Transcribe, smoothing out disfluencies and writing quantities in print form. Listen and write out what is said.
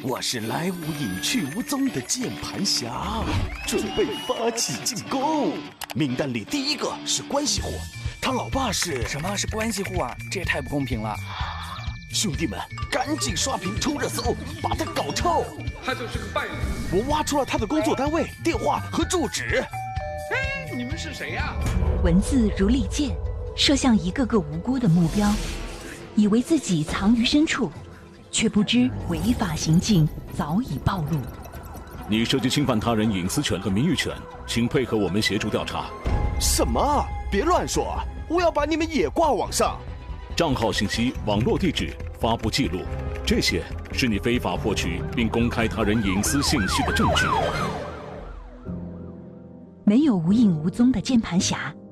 我是来无影去无踪的键盘侠，准备发起进攻。名单里第一个是关系户，他老爸是什么是关系户啊？这也太不公平了！ 兄弟们，赶紧刷屏冲热搜，把他搞臭！ 他就是个败类。 我挖出了他的工作单位、电话和住址。 哎，你们是谁呀？ 文字如利剑，射向一个个无辜的目标，以为自己藏于深处，却不知违法行径早已暴露。 你涉及侵犯他人隐私权和名誉权，请配合我们协助调查。 什么？别乱说！我要把你们也挂网上。 账号信息、网络地址、发布记录，这些是你非法获取并公开他人隐私信息的证据。 没有无影无踪的键盘侠，